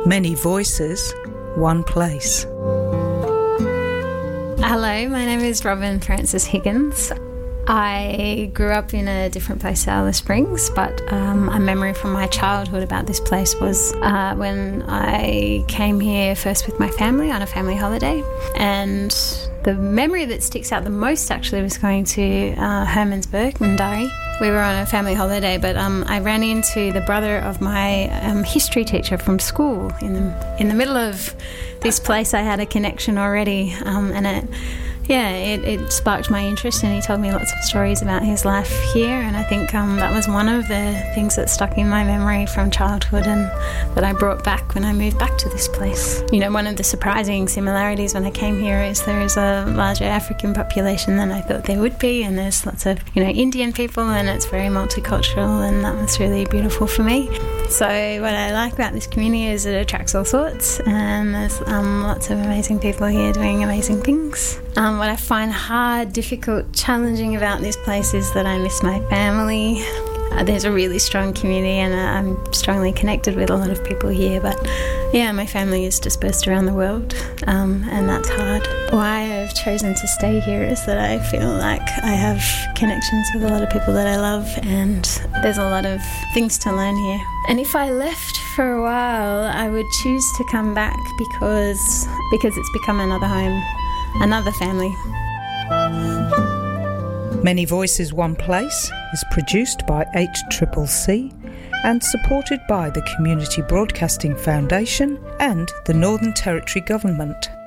Many voices, one place. Hello, my name is Robin Frances Higgins. I grew up in a different place to Alice Springs, but a memory from my childhood about this place was when I came here first with my family on a family holiday. And the memory that sticks out the most actually was going to Hermannsburg, Mundari. We were on a family holiday, but I ran into the brother of my history teacher from school. In the middle of this place, I had a connection already, and it sparked my interest, and he told me lots of stories about his life here, and I think that was one of the things that stuck in my memory from childhood and that I brought back when I moved back to this place. You know, one of the surprising similarities when I came here is there is a larger African population than I thought there would be, and there's lots of, Indian people, and it's very multicultural, and that was really beautiful for me. So what I like about this community is it attracts all sorts, and there's lots of amazing people here doing amazing things. What I find hard, difficult, challenging about this place is that I miss my family. There's a really strong community, and I'm strongly connected with a lot of people here, but my family is dispersed around the world, and that's hard. Why I've chosen to stay here is that I feel like I have connections with a lot of people that I love, and there's a lot of things to learn here. And if I left for a while, I would choose to come back because it's become another home, another family. Many Voices, One Place is produced by HCCC and supported by the Community Broadcasting Foundation and the Northern Territory Government.